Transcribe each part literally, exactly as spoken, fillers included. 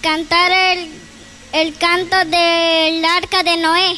cantar el, el canto del arca de Noé.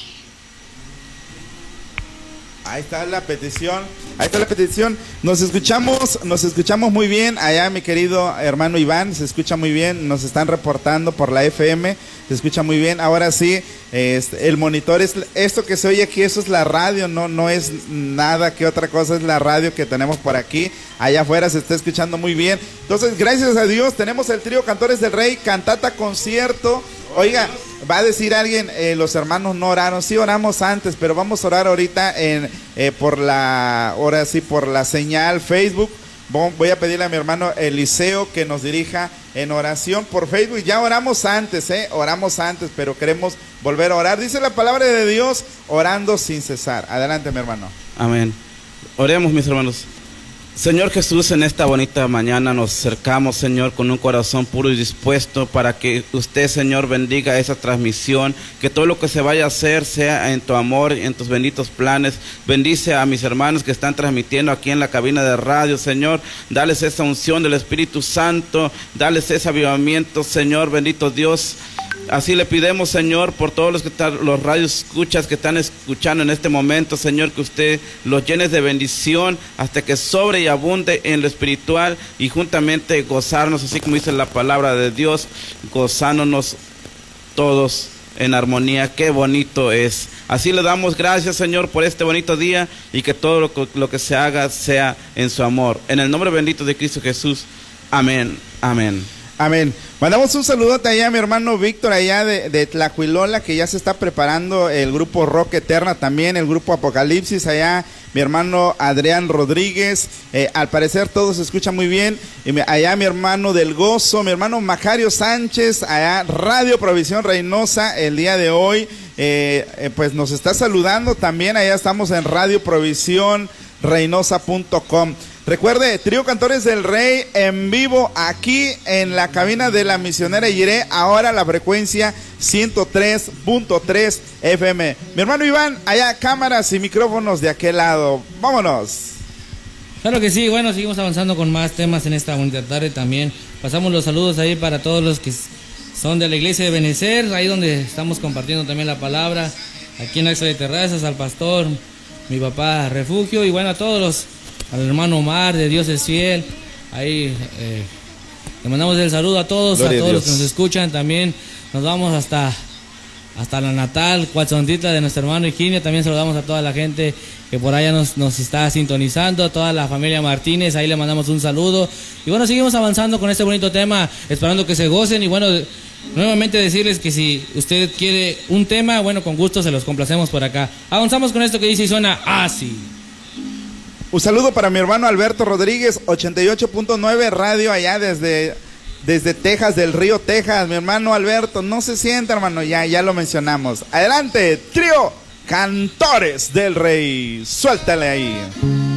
Ahí está la petición, ahí está la petición. Nos escuchamos, nos escuchamos muy bien. Allá mi querido hermano Iván, se escucha muy bien. Nos están reportando por la F M, se escucha muy bien. Ahora sí, este, el monitor es esto que se oye aquí, eso es la radio, no, no es nada que otra cosa, es la radio que tenemos por aquí. Allá afuera se está escuchando muy bien. Entonces, gracias a Dios, tenemos el trío Cantores del Rey, cantata concierto. Oiga, va a decir alguien, eh, los hermanos no oraron. Sí oramos antes, pero vamos a orar ahorita en eh, por la, ahora sí, por la señal Facebook. Voy a pedirle a mi hermano Eliseo que nos dirija en oración por Facebook. Ya oramos antes, eh, oramos antes, pero queremos volver a orar. Dice la palabra de Dios, orando sin cesar. Adelante, mi hermano. Amén. Oremos, mis hermanos. Señor Jesús, en esta bonita mañana nos acercamos, Señor, con un corazón puro y dispuesto para que usted, Señor, bendiga esa transmisión, que todo lo que se vaya a hacer sea en tu amor, en tus benditos planes. Bendice a mis hermanos que están transmitiendo aquí en la cabina de radio, Señor. Dales esa unción del Espíritu Santo, dales ese avivamiento, Señor, bendito Dios. Así le pidemos, Señor, por todos los que están, los radios escuchas que están escuchando en este momento, Señor, que usted los llene de bendición hasta que sobre y abunde en lo espiritual y juntamente gozarnos, así como dice la palabra de Dios, gozándonos todos en armonía. Qué bonito es. Así le damos gracias, Señor, por este bonito día y que todo lo, lo que se haga sea en su amor. En el nombre bendito de Cristo Jesús. Amén. Amén. Amén. Mandamos un saludote allá a mi hermano Víctor, allá de, de Tlahuilola, que ya se está preparando el grupo Rock Eterna, también el grupo Apocalipsis, allá mi hermano Adrián Rodríguez, eh, al parecer todo se escucha muy bien. Y mi, allá mi hermano Del Gozo, mi hermano Macario Sánchez, allá Radio Provisión Reynosa, el día de hoy, eh, eh, pues nos está saludando también. Allá estamos en radio provisión reynosa punto com. Recuerde, Trío Cantores del Rey en vivo aquí en la cabina de la misionera Yiré, ahora la frecuencia ciento tres punto tres F M. Mi hermano Iván, allá cámaras y micrófonos de aquel lado. Vámonos. Claro que sí, bueno, seguimos avanzando con más temas en esta bonita tarde también. Pasamos los saludos ahí para todos los que son de la iglesia de Benecer, ahí donde estamos compartiendo también la palabra, aquí en Axa de Terrazas, al pastor, mi papá Refugio, y bueno, a todos los, al hermano Omar de Dios es Fiel, ahí eh, le mandamos el saludo a todos, Gloria a todos a los que nos escuchan también. Nos vamos hasta, hasta la natal, Cuatzontitla de nuestro hermano Higinio. También saludamos a toda la gente que por allá nos, nos está sintonizando, a toda la familia Martínez, ahí le mandamos un saludo. Y bueno, seguimos avanzando con este bonito tema, esperando que se gocen. Y bueno, nuevamente decirles que si usted quiere un tema, bueno, con gusto se los complacemos por acá. Avanzamos con esto que dice y suena así. Un saludo para mi hermano Alberto Rodríguez, ochenta y ocho punto nueve radio allá desde, desde Texas, del Río Texas. Mi hermano Alberto, no se sienta, hermano, ya, ya lo mencionamos. Adelante, Trío Cantores del Rey, suéltale ahí.